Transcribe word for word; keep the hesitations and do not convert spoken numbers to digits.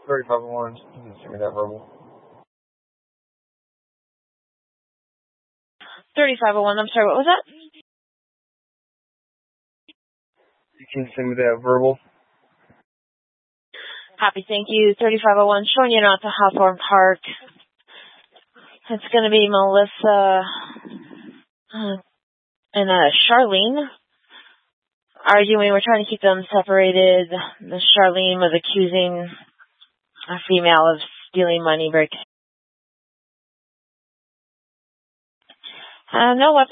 thirty-five oh one. You can send me that verbal. thirty-five oh one, I'm sorry, what was that? You can send me that verbal. Copy, thank you. thirty-five oh one, showing you now at the Hawthorne Park. It's going to be Melissa uh, and uh, Charlene arguing. We're trying to keep them separated. Miss Charlene was accusing a female of stealing money. Very, uh, no weapon.